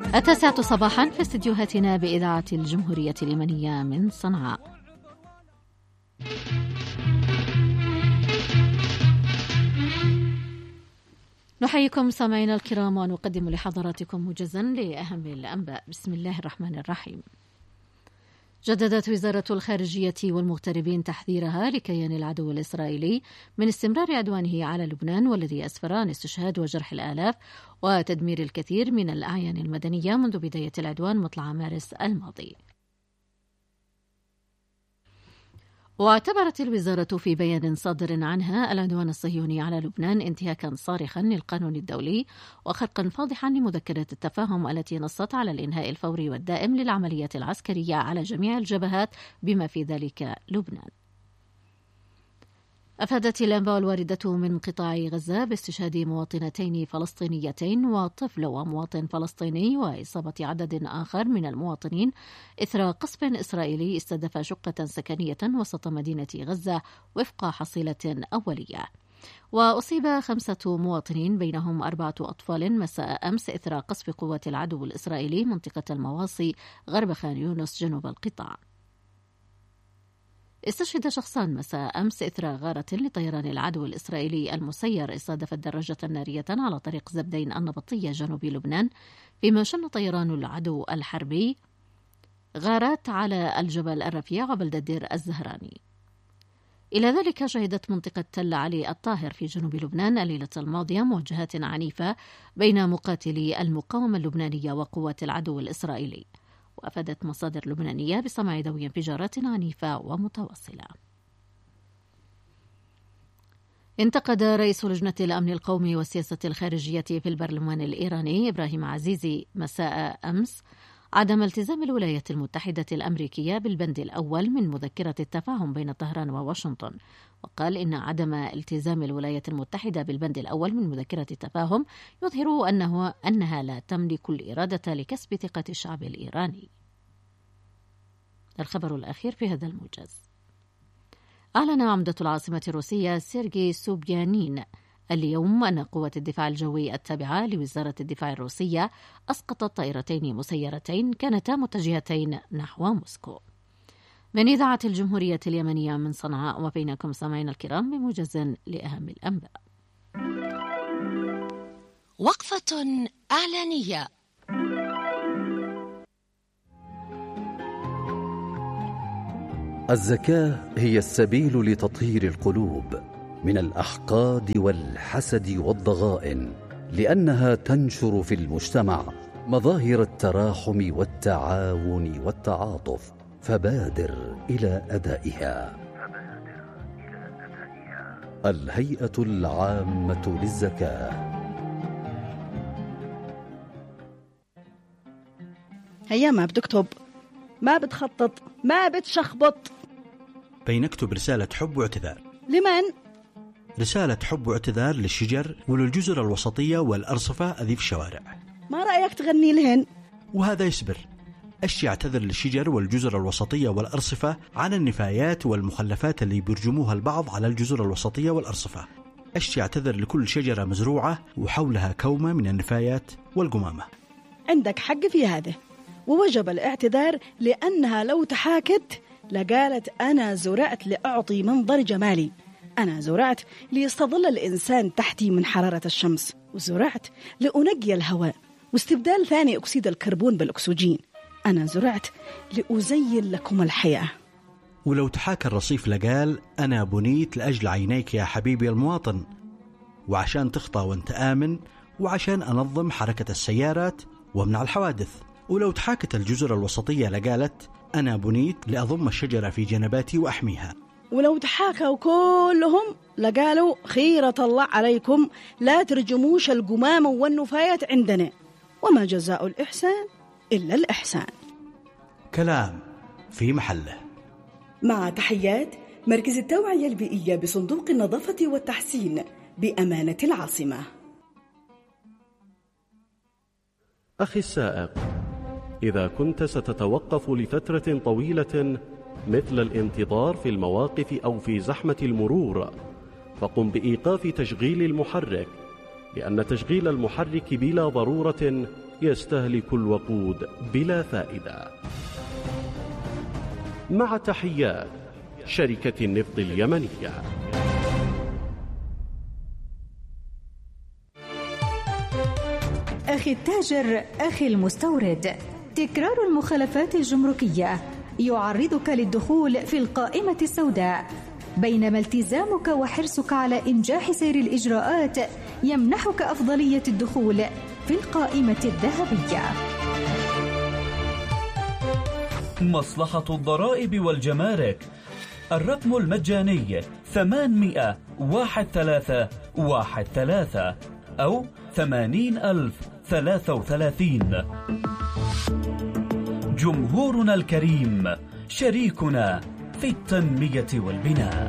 9 صباحا في استديوهاتنا بإذاعة الجمهورية اليمنية من صنعاء. نحييكم سامعينا الكرام ونقدم لحضراتكم موجزا لأهم الأنباء. بسم الله الرحمن الرحيم. جددت وزارة الخارجية والمغتربين تحذيرها لكيان العدو الإسرائيلي من استمرار عدوانه على لبنان، والذي أسفر عن استشهاد وجرح الآلاف وتدمير الكثير من الأعيان المدنية منذ بداية العدوان مطلع مارس الماضي. واعتبرت الوزارة في بيان صادر عنها العدوان الصهيوني على لبنان انتهاكا صارخا للقانون الدولي وخرقا فاضحا لمذكرة التفاهم التي نصت على الإنهاء الفوري والدائم للعملية العسكرية على جميع الجبهات بما في ذلك لبنان. أفادت الأنباء الواردة من قطاع غزة باستشهاد مواطنتين فلسطينيتين وطفل ومواطن فلسطيني وإصابة عدد آخر من المواطنين إثر قصف إسرائيلي استهدف شقة سكنية وسط مدينة غزة وفق حصيلة أولية. وأصيب 5 مواطنين بينهم 4 أطفال مساء أمس إثر قصف قوات العدو الإسرائيلي منطقة المواصي غرب خان يونس جنوب القطاع. استشهد شخصان مساء أمس إثر غارة لطيران العدو الإسرائيلي المسير استهدفت دراجة نارية على طريق زبدين النبطية جنوب لبنان، فيما شن طيران العدو الحربي غارات على الجبل الرفيع وبلدة دير الزهراني. إلى ذلك شهدت منطقة تل علي الطاهر في جنوب لبنان الليلة الماضية مواجهات عنيفة بين مقاتلي المقاومة اللبنانية وقوات العدو الإسرائيلي. وأفادت مصادر لبنانية بسمع ذوي انفجارات عنيفة ومتواصلة. انتقد رئيس لجنة الأمن القومي والسياسة الخارجية في البرلمان الإيراني إبراهيم عزيزي مساء أمس عدم التزام الولايات المتحدة الأمريكية بالبند الأول من مذكرة التفاهم بين طهران وواشنطن، وقال إن عدم التزام الولايات المتحدة بالبند الأول من مذكرة التفاهم يظهر أنها لا تملك الإرادة لكسب ثقة الشعب الإيراني. الخبر الأخير في هذا الموجز. أعلن عمدة العاصمة الروسية سيرجي سوبيانين اليوم أن قوات الدفاع الجوي التابعة لوزارة الدفاع الروسية أسقطت طائرتين مسيرتين كانتا متجهتين نحو موسكو. من إذاعة الجمهورية اليمنية من صنعاء، وبينكم سامعين الكرام بموجز لأهم الأنباء. وقفة إعلانية. الزكاة هي السبيل لتطهير القلوب من الأحقاد والحسد والضغائن، لأنها تنشر في المجتمع مظاهر التراحم والتعاون والتعاطف، فبادر إلى أدائها. الهيئة العامة للزكاة. هيا ما بتكتب، ما بتخطط، ما بتشخبط. بينكتب رسالة حب واعتذار. لمن؟ رسالة حب واعتذار للشجر وللجزر الوسطية والأرصفة أذي في الشوارع. ما رأيك تغني لهن؟ وهذا يصبر. أشي اعتذر للشجر والجزر الوسطية والأرصفة عن النفايات والمخلفات اللي بيرجموها البعض على الجزر الوسطية والأرصفة. أشي اعتذر لكل شجرة مزروعة وحولها كومة من النفايات والقمامة. عندك حق في هذا، ووجب الاعتذار، لأنها لو تحاكت لقالت أنا زرعت لأعطي منظر جمالي، أنا زرعت ليستظل الإنسان تحتي من حرارة الشمس، وزرعت لأنقي الهواء واستبدال ثاني أكسيد الكربون بالأكسجين، أنا زرعت لأزين لكم الحياة. ولو تحاكى الرصيف لقال أنا بنيت لأجل عينيك يا حبيبي المواطن، وعشان تخطى وانت آمن، وعشان أنظم حركة السيارات وامنع الحوادث. ولو تحاكت الجزر الوسطية لقالت أنا بنيت لأضم الشجرة في جنباتي وأحميها. ولو تحاكوا كلهم لقالوا خيرة الله عليكم لا ترجموش القمامة والنفايات عندنا، وما جزاء الإحسان إلا الإحسان. كلام في محله. مع تحيات مركز التوعية البيئية بصندوق النظافة والتحسين بأمانة العاصمة. أخي السائق، إذا كنت ستتوقف لفترة طويلة مثل الانتظار في المواقف أو في زحمة المرور، فقم بإيقاف تشغيل المحرك، لأن تشغيل المحرك بلا ضرورة يستهلك الوقود بلا فائدة. مع تحيات شركة النفط اليمنية. أخي التاجر، أخي المستورد، تكرار المخالفات الجمركية يعرضك للدخول في القائمة السوداء، بينما التزامك وحرصك على إنجاح سير الإجراءات يمنحك أفضلية الدخول في القائمة الذهبية. مصلحة الضرائب والجمارك، الرقم المجاني 800-1313 أو 80,033. جمهورنا الكريم شريكنا في التنمية والبناء.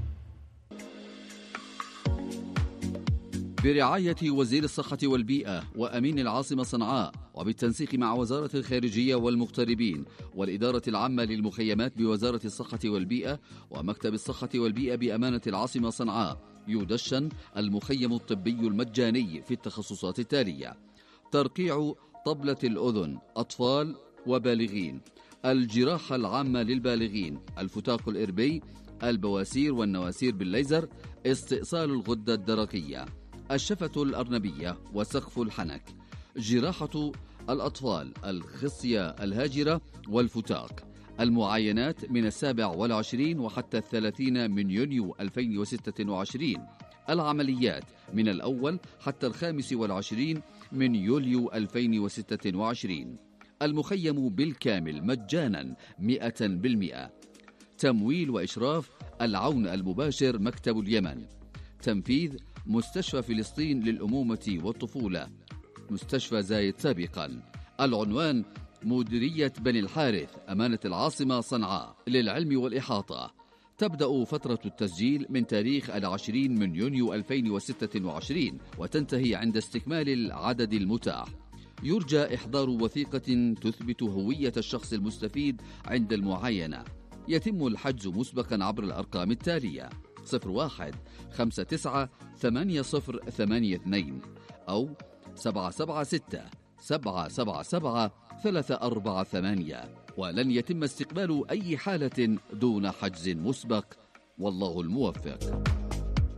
برعاية وزير الصحة والبيئة وأمين العاصمة صنعاء، وبالتنسيق مع وزارة الخارجية والمغتربين والإدارة العامة للمخيمات بوزارة الصحة والبيئة ومكتب الصحة والبيئة بأمانة العاصمة صنعاء، يدشن المخيم الطبي المجاني في التخصصات التالية: ترقيع طبلة الأذن أطفال وبالغين، الجراحة العامة للبالغين، الفتاق الإربي، البواسير والنواسير بالليزر، استئصال الغدة الدرقية، الشفة الأرنبية وسقف الحنك، جراحة الأطفال، الخصية الهاجرة والفتاق، المعاينات من 27 وحتى 30 من يونيو 2026، العمليات من الأول حتى 25 من يوليو 2026. المخيم بالكامل مجانا 100%. تمويل وإشراف العون المباشر مكتب اليمن. تنفيذ مستشفى فلسطين للأمومة والطفولة، مستشفى زايد سابقا. العنوان مديرية بني الحارث، أمانة العاصمة صنعاء. للعلم والإحاطة، تبدأ فترة التسجيل من تاريخ 20 من يونيو 2026 وتنتهي عند استكمال العدد المتاح. يرجى إحضار وثيقة تثبت هوية الشخص المستفيد عند المعاينة. يتم الحجز مسبقا عبر الأرقام التالية: 01-59-8082 أو 776-777-348. ولن يتم استقبال أي حالة دون حجز مسبق، والله الموفق.